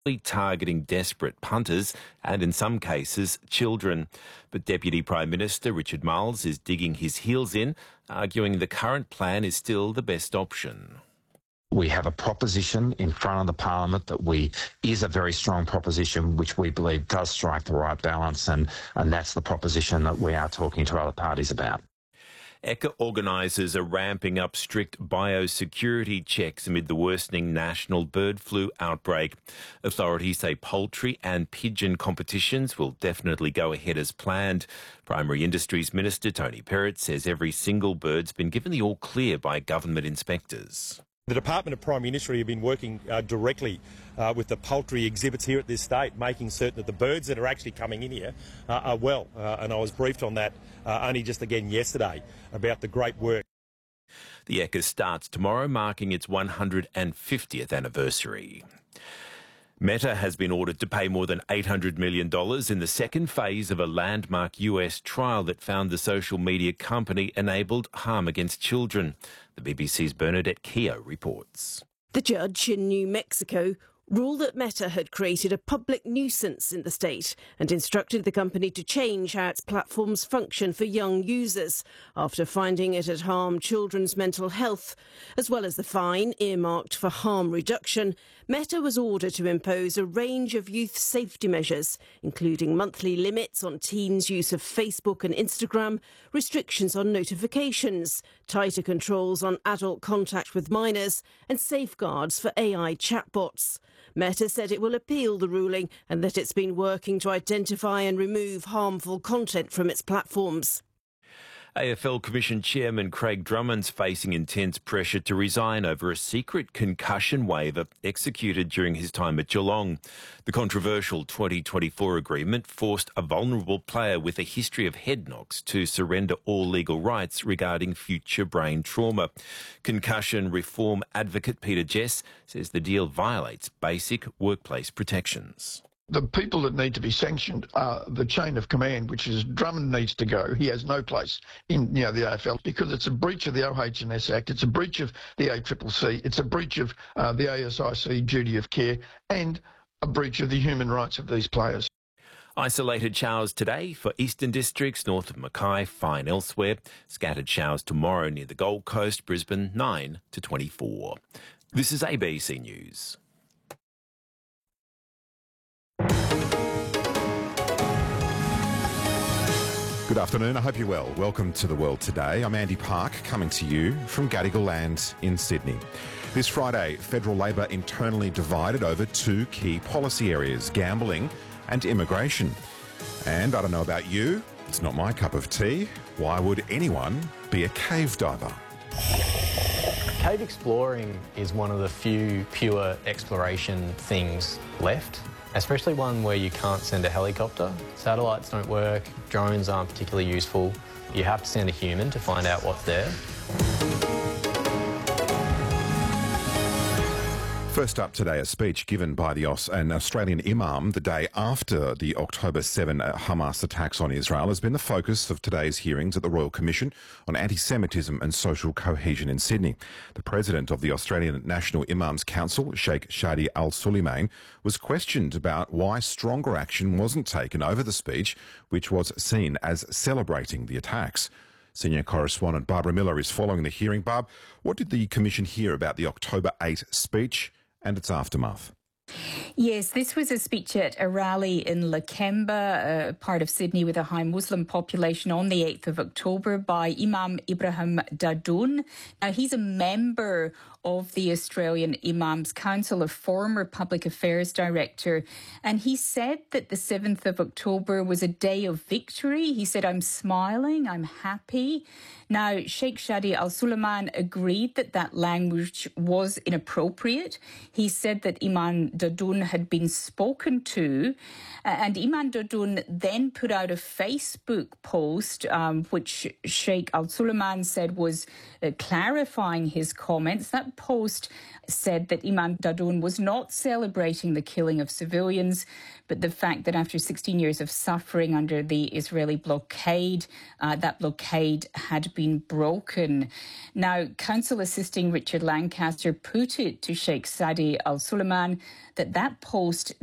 targeting desperate punters and, in some cases, children. But Deputy Prime Minister Richard Marles is digging his heels in, arguing the current plan is still the best option. We have a proposition in front of the Parliament that is a very strong proposition which we believe does strike the right balance, and that's the proposition that we are talking to other parties about. ECCA organisers are ramping up strict biosecurity checks amid the worsening national bird flu outbreak. Authorities say poultry and pigeon competitions will definitely go ahead as planned. Primary Industries Minister Tony Perrott says every single bird's been given the all-clear by government inspectors. The Department of Primary Industry have been working directly with the poultry exhibits here at this state, making certain that the birds that are actually coming in here are well. And I was briefed on that only just again yesterday about the great work. The ECCA starts tomorrow, marking its 150th anniversary. Meta has been ordered to pay more than $800 million in the second phase of a landmark US trial that found the social media company enabled harm against children. The BBC's Bernadette Keogh reports. The judge in New Mexico ruled that Meta had created a public nuisance in the state and instructed the company to change how its platforms function for young users after finding it had harmed children's mental health. As well as the fine earmarked for harm reduction, Meta was ordered to impose a range of youth safety measures, including monthly limits on teens' use of Facebook and Instagram, restrictions on notifications, tighter controls on adult contact with minors, and safeguards for AI chatbots. Meta said it will appeal the ruling and that it's been working to identify and remove harmful content from its platforms. AFL Commission Chairman Craig Drummond's facing intense pressure to resign over a secret concussion waiver executed during his time at Geelong. The controversial 2024 agreement forced a vulnerable player with a history of head knocks to surrender all legal rights regarding future brain trauma. Concussion reform advocate Peter Jess says the deal violates basic workplace protections. The people that need to be sanctioned are the chain of command, which is Drummond needs to go. He has no place in the AFL because it's a breach of the OH&S Act, it's a breach of the ACCC, it's a breach of the ASIC duty of care and a breach of the human rights of these players. Isolated showers today for eastern districts north of Mackay, fine elsewhere. Scattered showers tomorrow near the Gold Coast, Brisbane 9 to 24. This is ABC News. Good afternoon, I hope you're well. Welcome to The World Today. I'm Andy Park, coming to you from Gadigal Land in Sydney. This Friday, federal Labor internally divided over two key policy areas, gambling and immigration. And I don't know about you, it's not my cup of tea. Why would anyone be a cave diver? Cave exploring is one of the few pure exploration things left, especially one where you can't send a helicopter. Satellites don't work, drones aren't particularly useful. You have to send a human to find out what's there. First up today, a speech given by an Australian imam the day after the October 7 Hamas attacks on Israel has been the focus of today's hearings at the Royal Commission on Anti-Semitism and Social Cohesion in Sydney. The president of the Australian National Imams Council, Sheikh Shadi Al-Suleiman, was questioned about why stronger action wasn't taken over the speech, which was seen as celebrating the attacks. Senior correspondent Barbara Miller is following the hearing. Barb, what did the Commission hear about the October 8 speech and its aftermath? Yes, this was a speech at a rally in Lakemba, part of Sydney with a high Muslim population, on the 8th of October by Imam Ibrahim Dadoun. Now, he's a member of the Australian Imams Council, a former public affairs director, and he said that the 7th of October was a day of victory. He said, "I'm smiling, I'm happy." Now, Sheikh Shadi Al-Suleiman agreed that that language was inappropriate. He said that Imam Dadoun had been spoken to, and Imam Dadoun then put out a Facebook post, which Sheikh Al-Suleiman said was clarifying his comments. That that post said that Imam Dadoun was not celebrating the killing of civilians, but the fact that after 16 years of suffering under the Israeli blockade, that blockade had been broken. Now, counsel assisting Richard Lancaster put it to Sheikh Saadi al-Suleiman that post